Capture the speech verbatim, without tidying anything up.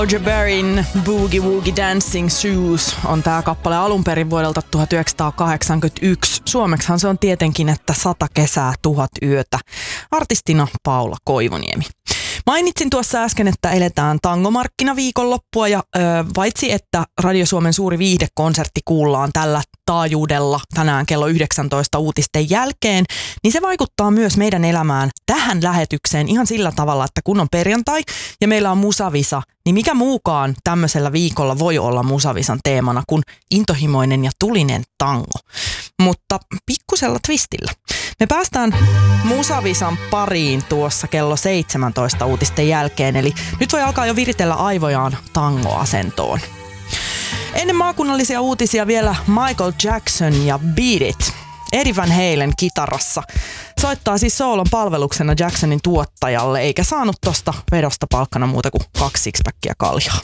Roger Barryn Boogie Woogie Dancing Shoes on tää kappale alun perin vuodelta tuhatyhdeksänsataakahdeksankymmentäyksi. Suomeksihan se on tietenkin, että sata kesää, tuhat yötä. Artistina Paula Koivuniemi. Mainitsin tuossa äsken, että eletään tangomarkkinaviikonloppua ja ö, paitsi että Radio Suomen suuri viihdekonsertti kuullaan tällä taajuudella tänään kello yhdeksäntoista uutisten jälkeen, niin se vaikuttaa myös meidän elämään tähän lähetykseen ihan sillä tavalla, että kun on perjantai ja meillä on musavisa, niin mikä muukaan tämmöisellä viikolla voi olla musavisan teemana kuin intohimoinen ja tulinen tango. Mutta pikkusella twistillä. Me päästään musavisan pariin tuossa kello seitsemäntoista uutisten jälkeen, eli nyt voi alkaa jo viritellä aivojaan tangoasentoon. Ennen maakunnallisia uutisia vielä Michael Jackson ja Beat It. Eddie Van Halen kitarassa. Soittaa siis soolon palveluksena Jacksonin tuottajalle, eikä saanut tosta vedosta palkkana muuta kuin kaksi sixpackia kaljaa.